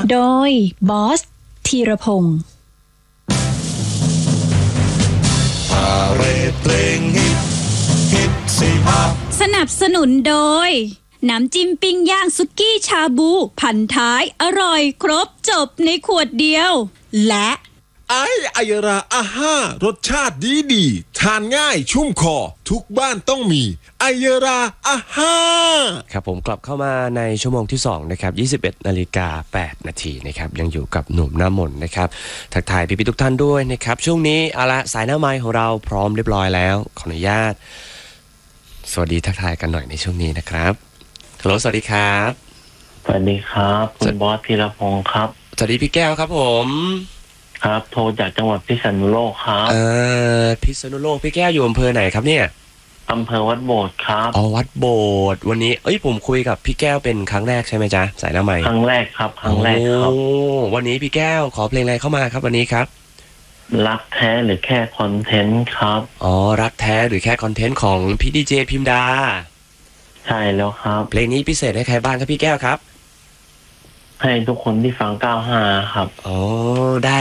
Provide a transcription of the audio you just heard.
โดยบอสธีรพงศ์สนับสนุนโดยน้ำจิ้มปิ้งย่างสุกี้ชาบูพันท้ายอร่อยครบจบในขวดเดียวและไอยราอาห้ารสชาติดีทานง่ายชุ่มคอทุกบ้านต้องมีไอยราอาห้าครับผมกลับเข้ามาในชั่วโมงที่2นะครับ 21:08 นาทีนะครับยังอยู่กับหนุ่มหน้ามนต์นะครับทักทายพี่ๆทุกท่านด้วยนะครับช่วงนี้เอาละสายหน้าไมค์ของเราพร้อมเรียบร้อยแล้วขออนุญาตสวัสดีทักทายกันหน่อยในช่วงนี้นะครับฮัลโหลสวัสดีครับสวัสดีครับคุณบอสธีรพงศ์ครับสวัสดีพี่แก้วครับผมครับโทรจากจังหวัดพิษณุโลกครับพิษณุโลกพี่แก้วอยู่อำเภอไหนครับเนี่ยอำเภอวัดโบสถ์ครับอ๋อวัดโบสถ์วันนี้ผมคุยกับพี่แก้วเป็นครั้งแรกใช่ไหมจ๊ะสายหน้าไมค์ครั้งแรกครับครั้งแรกครับวันนี้พี่แก้วขอเพลงอะไรเข้ามาครับวันนี้ครับรักแท้หรือแค่คอนเทนต์ครับอ๋อรักแท้หรือแค่คอนเทนต์ของพี่ดีเจพิมดาใช่แล้วครับเพลงนี้พิเศษให้ใครบ้างครับพี่แก้วครับให้ทุกคนที่ฟัง95ครับอ๋อได้